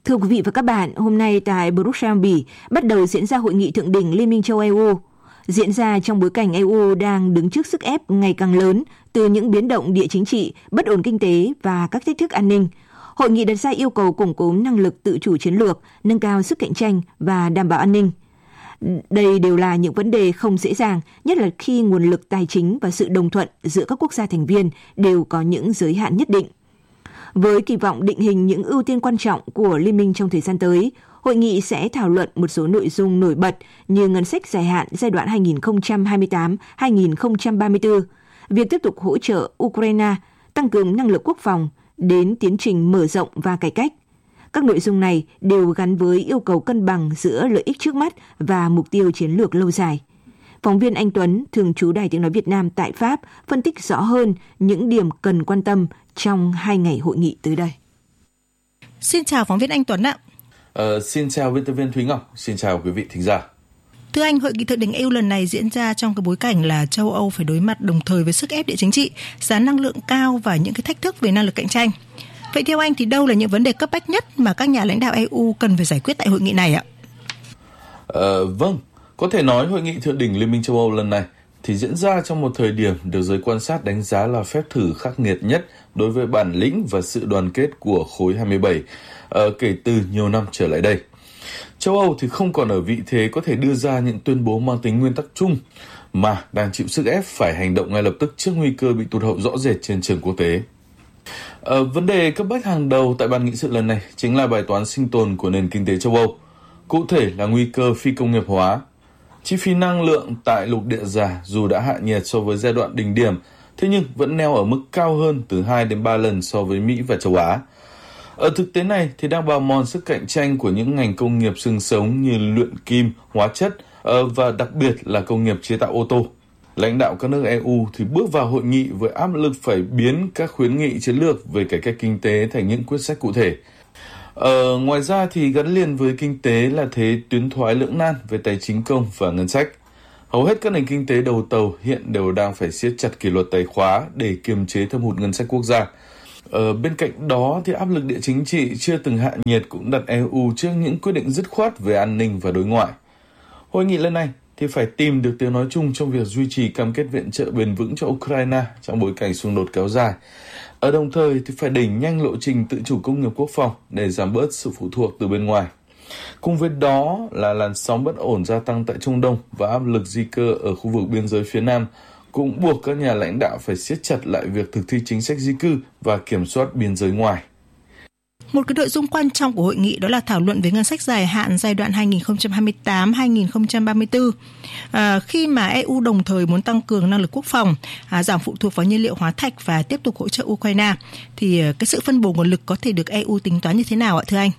Thưa quý vị và các bạn, hôm nay tại Bruxelles, Bỉ bắt đầu diễn ra hội nghị thượng đỉnh Liên minh châu EU. Diễn ra trong bối cảnh EU đang đứng trước sức ép ngày càng lớn từ những biến động địa chính trị, bất ổn kinh tế và các thách thức an ninh. Hội nghị đặt ra yêu cầu củng cố năng lực tự chủ chiến lược, nâng cao sức cạnh tranh và đảm bảo an ninh. Đây đều là những vấn đề không dễ dàng, nhất là khi nguồn lực tài chính và sự đồng thuận giữa các quốc gia thành viên đều có những giới hạn nhất định. Với kỳ vọng định hình những ưu tiên quan trọng của Liên minh trong thời gian tới, hội nghị sẽ thảo luận một số nội dung nổi bật như ngân sách dài hạn giai đoạn 2028-2034, việc tiếp tục hỗ trợ Ukraine, tăng cường năng lực quốc phòng, đến tiến trình mở rộng và cải cách. Các nội dung này đều gắn với yêu cầu cân bằng giữa lợi ích trước mắt và mục tiêu chiến lược lâu dài. Phóng viên Anh Tuấn, thường trú Đài Tiếng nói Việt Nam tại Pháp, phân tích rõ hơn những điểm cần quan tâm trong 2 ngày hội nghị tới đây. Xin chào phóng viên Anh Tuấn ạ. Xin chào biên tập viên Thúy Ngọc, xin chào quý vị thính giả. Thưa anh, hội nghị thượng đỉnh EU lần này diễn ra trong cái bối cảnh là châu Âu phải đối mặt đồng thời với sức ép địa chính trị, giá năng lượng cao và những cái thách thức về năng lực cạnh tranh. Vậy theo anh thì đâu là những vấn đề cấp bách nhất mà các nhà lãnh đạo EU cần phải giải quyết tại hội nghị này ạ? Vâng, có thể nói hội nghị thượng đỉnh Liên minh châu Âu lần này thì diễn ra trong một thời điểm được giới quan sát đánh giá là phép thử khắc nghiệt nhất đối với bản lĩnh và sự đoàn kết của khối 27 kể từ nhiều năm trở lại đây. Châu Âu thì không còn ở vị thế có thể đưa ra những tuyên bố mang tính nguyên tắc chung mà đang chịu sức ép phải hành động ngay lập tức trước nguy cơ bị tụt hậu rõ rệt trên trường quốc tế. Vấn đề cấp bách hàng đầu tại bàn nghị sự lần này chính là bài toán sinh tồn của nền kinh tế châu Âu, cụ thể là nguy cơ phi công nghiệp hóa. Chi phí năng lượng tại lục địa già dù đã hạ nhiệt so với giai đoạn đỉnh điểm, thế nhưng vẫn neo ở mức cao hơn từ 2 đến 3 lần so với Mỹ và châu Á. Ở thực tế này thì đang bào mòn sức cạnh tranh của những ngành công nghiệp xương sống như luyện kim, hóa chất và đặc biệt là công nghiệp chế tạo ô tô. Lãnh đạo các nước EU thì bước vào hội nghị với áp lực phải biến các khuyến nghị chiến lược về cải cách kinh tế thành những quyết sách cụ thể. Ngoài ra thì gắn liền với kinh tế là thế tuyến thoái lưỡng nan về tài chính công và ngân sách. Hầu hết các nền kinh tế đầu tàu hiện đều đang phải siết chặt kỷ luật tài khóa để kiềm chế thâm hụt ngân sách quốc gia. Bên cạnh đó thì áp lực địa chính trị chưa từng hạ nhiệt cũng đặt EU trước những quyết định dứt khoát về an ninh và đối ngoại. Hội nghị lần này thì phải tìm được tiếng nói chung trong việc duy trì cam kết viện trợ bền vững cho Ukraine trong bối cảnh xung đột kéo dài. Ở đồng thời thì phải đẩy nhanh lộ trình tự chủ công nghiệp quốc phòng để giảm bớt sự phụ thuộc từ bên ngoài. Cùng với đó là làn sóng bất ổn gia tăng tại Trung Đông và áp lực di cư ở khu vực biên giới phía Nam cũng buộc các nhà lãnh đạo phải siết chặt lại việc thực thi chính sách di cư và kiểm soát biên giới ngoài. Một cái nội dung quan trọng của hội nghị đó là thảo luận về ngân sách dài hạn giai đoạn 2028-2034. Khi mà EU đồng thời muốn tăng cường năng lực quốc phòng, giảm phụ thuộc vào nhiên liệu hóa thạch và tiếp tục hỗ trợ Ukraine, thì cái sự phân bổ nguồn lực có thể được EU tính toán như thế nào ạ thưa anh?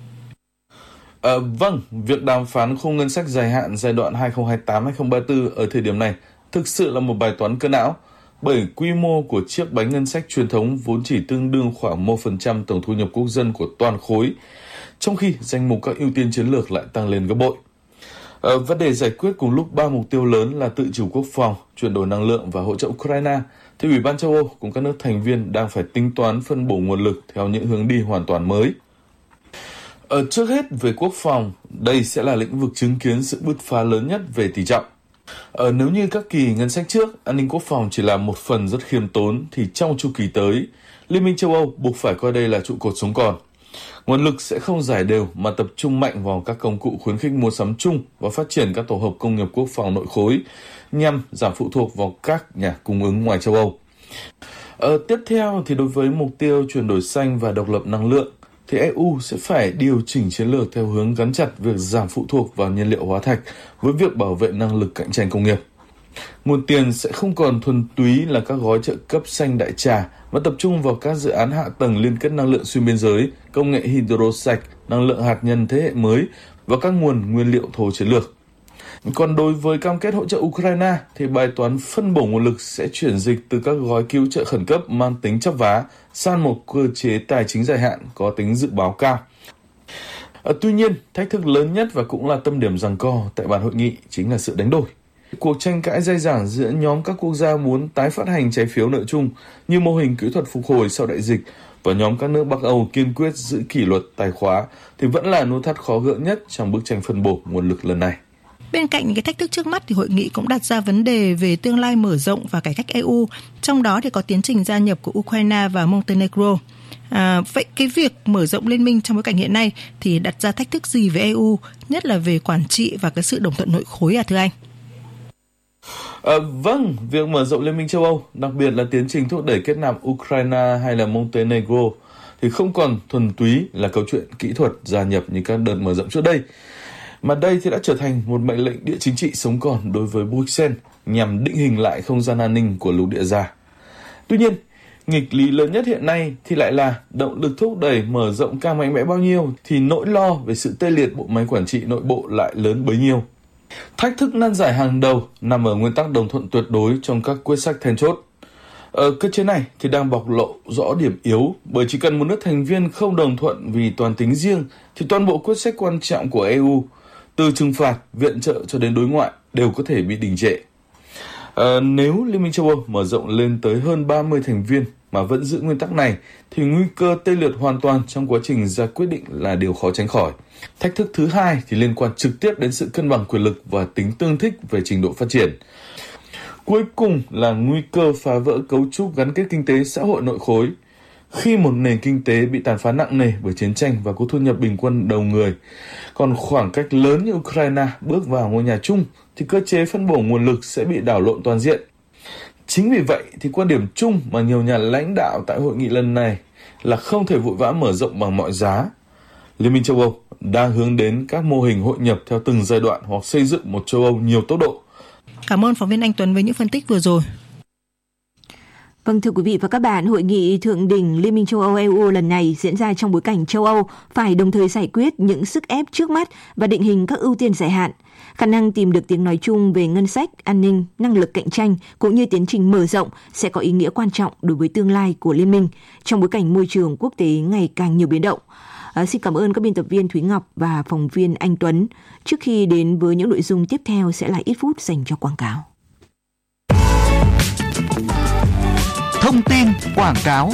Vâng, việc đàm phán khung ngân sách dài hạn giai đoạn 2028-2034 ở thời điểm này thực sự là một bài toán cân não, bởi quy mô của chiếc bánh ngân sách truyền thống vốn chỉ tương đương khoảng 1% tổng thu nhập quốc dân của toàn khối, trong khi danh mục các ưu tiên chiến lược lại tăng lên gấp bội. Và để giải quyết cùng lúc 3 mục tiêu lớn là tự chủ quốc phòng, chuyển đổi năng lượng và hỗ trợ Ukraine, thì Ủy ban châu Âu cùng các nước thành viên đang phải tính toán phân bổ nguồn lực theo những hướng đi hoàn toàn mới. Trước hết về quốc phòng, đây sẽ là lĩnh vực chứng kiến sự bứt phá lớn nhất về tỷ trọng. Nếu như các kỳ ngân sách trước, an ninh quốc phòng chỉ là một phần rất khiêm tốn, thì trong chu kỳ tới, Liên minh châu Âu buộc phải coi đây là trụ cột sống còn. Nguồn lực sẽ không giải đều mà tập trung mạnh vào các công cụ khuyến khích mua sắm chung và phát triển các tổ hợp công nghiệp quốc phòng nội khối nhằm giảm phụ thuộc vào các nhà cung ứng ngoài châu Âu. Tiếp theo thì đối với mục tiêu chuyển đổi xanh và độc lập năng lượng, thì EU sẽ phải điều chỉnh chiến lược theo hướng gắn chặt việc giảm phụ thuộc vào nhiên liệu hóa thạch với việc bảo vệ năng lực cạnh tranh công nghiệp. Nguồn tiền sẽ không còn thuần túy là các gói trợ cấp xanh đại trà mà tập trung vào các dự án hạ tầng liên kết năng lượng xuyên biên giới, công nghệ hydro sạch, năng lượng hạt nhân thế hệ mới và các nguồn nguyên liệu thô chiến lược. Còn đối với cam kết hỗ trợ Ukraine thì bài toán phân bổ nguồn lực sẽ chuyển dịch từ các gói cứu trợ khẩn cấp mang tính chắp vá sang một cơ chế tài chính dài hạn có tính dự báo cao. Tuy nhiên, thách thức lớn nhất và cũng là tâm điểm giằng co tại bàn hội nghị chính là sự đánh đổi. Cuộc tranh cãi dai dẳng giữa nhóm các quốc gia muốn tái phát hành trái phiếu nợ chung như mô hình kỹ thuật phục hồi sau đại dịch và nhóm các nước Bắc Âu kiên quyết giữ kỷ luật tài khóa thì vẫn là nút thắt khó gỡ nhất trong bức tranh phân bổ nguồn lực lần này. Bên cạnh những cái thách thức trước mắt thì hội nghị cũng đặt ra vấn đề về tương lai mở rộng và cải cách EU, trong đó thì có tiến trình gia nhập của Ukraine và Montenegro. Vậy cái việc mở rộng liên minh trong bối cảnh hiện nay thì đặt ra thách thức gì với EU, nhất là về quản trị và cái sự đồng thuận nội khối thưa anh? Vâng, việc mở rộng Liên minh châu Âu, đặc biệt là tiến trình thúc đẩy kết nạp Ukraine hay là Montenegro thì không còn thuần túy là câu chuyện kỹ thuật gia nhập như các đợt mở rộng trước đây, mà đây thì đã trở thành một mệnh lệnh địa chính trị sống còn đối với Bruxelles nhằm định hình lại không gian an ninh của lục địa già. Tuy nhiên, nghịch lý lớn nhất hiện nay thì lại là động lực thúc đẩy mở rộng càng mạnh mẽ bao nhiêu thì nỗi lo về sự tê liệt bộ máy quản trị nội bộ lại lớn bấy nhiêu. Thách thức nan giải hàng đầu nằm ở nguyên tắc đồng thuận tuyệt đối trong các quyết sách then chốt. Cơ chế này thì đang bộc lộ rõ điểm yếu, bởi chỉ cần một nước thành viên không đồng thuận vì toàn tính riêng thì toàn bộ quyết sách quan trọng của EU, từ trừng phạt, viện trợ cho đến đối ngoại đều có thể bị đình trệ. Nếu Liên minh châu Âu mở rộng lên tới hơn 30 thành viên mà vẫn giữ nguyên tắc này thì nguy cơ tê liệt hoàn toàn trong quá trình ra quyết định là điều khó tránh khỏi. Thách thức thứ hai thì liên quan trực tiếp đến sự cân bằng quyền lực và tính tương thích về trình độ phát triển. Cuối cùng là nguy cơ phá vỡ cấu trúc gắn kết kinh tế xã hội nội khối. Khi một nền kinh tế bị tàn phá nặng nề bởi chiến tranh và có thu nhập bình quân đầu người, còn khoảng cách lớn như Ukraine bước vào ngôi nhà chung thì cơ chế phân bổ nguồn lực sẽ bị đảo lộn toàn diện. Chính vì vậy thì quan điểm chung mà nhiều nhà lãnh đạo tại hội nghị lần này là không thể vội vã mở rộng bằng mọi giá. Liên minh châu Âu đang hướng đến các mô hình hội nhập theo từng giai đoạn hoặc xây dựng một châu Âu nhiều tốc độ. Cảm ơn phóng viên Anh Tuấn với những phân tích vừa rồi. Vâng, thưa quý vị và các bạn, hội nghị thượng đỉnh Liên minh châu Âu EU lần này diễn ra trong bối cảnh châu Âu phải đồng thời giải quyết những sức ép trước mắt và định hình các ưu tiên dài hạn. Khả năng tìm được tiếng nói chung về ngân sách, an ninh, năng lực cạnh tranh cũng như tiến trình mở rộng sẽ có ý nghĩa quan trọng đối với tương lai của Liên minh trong bối cảnh môi trường quốc tế ngày càng nhiều biến động. Xin cảm ơn các biên tập viên Thúy Ngọc và phóng viên Anh Tuấn. Trước khi đến với những nội dung tiếp theo sẽ là ít phút dành cho quảng cáo. Thông tin quảng cáo.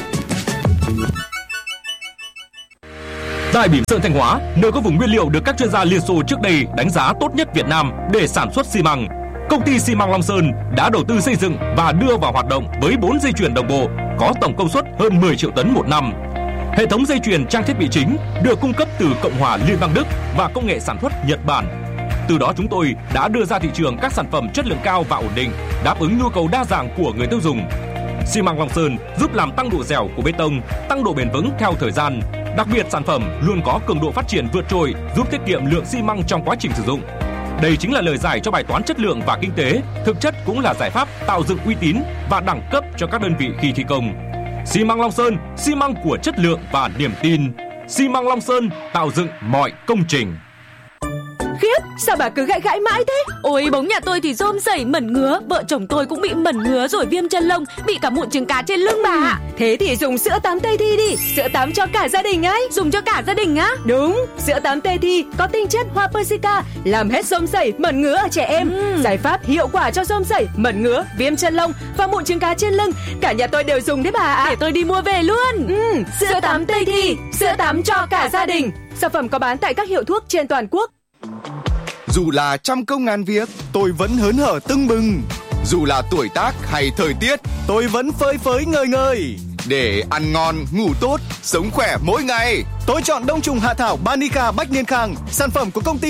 Tại Bỉm Sơn Thanh Hóa, nơi có vùng nguyên liệu được các chuyên gia Liên Xô trước đây đánh giá tốt nhất Việt Nam để sản xuất xi măng, công ty xi măng Long Sơn đã đầu tư xây dựng và đưa vào hoạt động với 4 dây chuyền đồng bộ có tổng công suất hơn 10 triệu tấn một năm. Hệ thống dây chuyền trang thiết bị chính được cung cấp từ Cộng hòa Liên bang Đức và công nghệ sản xuất Nhật Bản. Từ đó chúng tôi đã đưa ra thị trường các sản phẩm chất lượng cao và ổn định, đáp ứng nhu cầu đa dạng của người tiêu dùng. Xi măng Long Sơn giúp làm tăng độ dẻo của bê tông, tăng độ bền vững theo thời gian. Đặc biệt sản phẩm luôn có cường độ phát triển vượt trội, giúp tiết kiệm lượng xi măng trong quá trình sử dụng. Đây chính là lời giải cho bài toán chất lượng và kinh tế, thực chất cũng là giải pháp tạo dựng uy tín và đẳng cấp cho các đơn vị khi thi công. Xi măng Long Sơn, xi măng của chất lượng và niềm tin. Xi măng Long Sơn tạo dựng mọi công trình. Khiếp, sao bà cứ gãi mãi thế? Ôi, bóng nhà tôi thì rôm rẩy mẩn ngứa, vợ chồng tôi cũng bị mẩn ngứa rồi viêm chân lông, bị cả mụn trứng cá trên lưng bà ạ. Thế thì dùng sữa tắm Tây Thi đi, sữa tắm cho cả gia đình ấy. Dùng cho cả gia đình á? Đúng, sữa tắm Tây Thi có tinh chất hoa Persica, làm hết rôm rẩy, mẩn ngứa ở trẻ em. Giải pháp hiệu quả cho rôm rẩy, mẩn ngứa, viêm chân lông và mụn trứng cá trên lưng. Cả nhà tôi đều dùng đấy bà ạ. Để tôi đi mua về luôn. Sữa tắm Tây Thi, sữa tắm cho cả gia đình. Sản phẩm có bán tại các hiệu thuốc trên toàn quốc. Dù là trăm công ngàn việc, tôi vẫn hớn hở tưng bừng. Dù là tuổi tác hay thời tiết, tôi vẫn phơi phới ngời ngời. Để ăn ngon, ngủ tốt, sống khỏe mỗi ngày, tôi chọn đông trùng hạ thảo Banica Bách Niên Khang, sản phẩm của công ty